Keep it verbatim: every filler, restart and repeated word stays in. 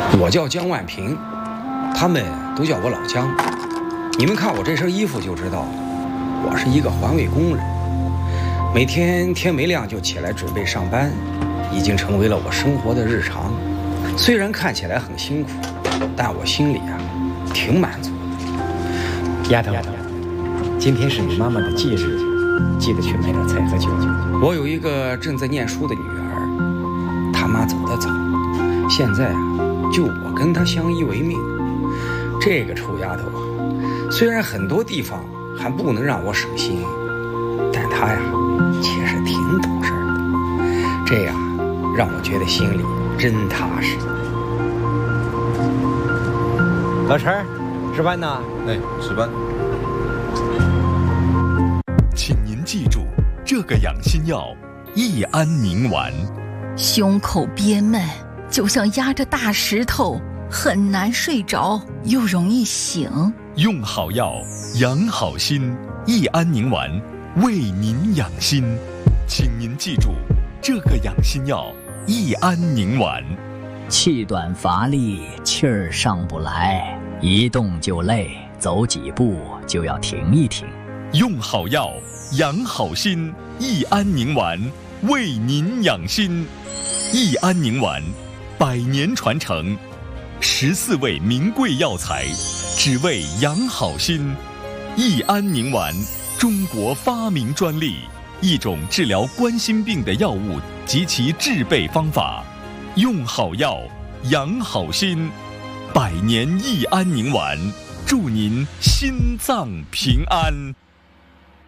我叫江万平，他们都叫我老江。你们看我这身衣服就知道，我是一个环卫工人。每天天没亮就起来准备上班，已经成为了我生活的日常。虽然看起来很辛苦，但我心里啊挺满足的。 丫头，今天是你妈妈的忌日，记得去买点菜和酒。 我有一个正在念书的女儿，她妈走得早，现在啊就我跟她相依为命。这个臭丫头啊，虽然很多地方还不能让我省心，但她呀其实挺懂事的，这样让我觉得心里真踏实。 老陈，值班呢？ 哎，值班。 请您记住这个养心药益安宁丸。 胸口憋闷，就像压着大石头，很难睡着，又容易醒。 用好药，养好心。益安宁丸为您养心，请您记住这个养心药益安宁丸。 气短乏力，气儿上不来，一动就累，走几步就要停一停。 用好药，养好心。益安宁丸为您养心。益安宁丸，百年传承，十四味名贵药材，只为养好心。益安宁丸，中国发明专利，一种治疗冠心病的药物及其制备方法。用好药，养好心。百年益安宁丸，祝您心脏平安。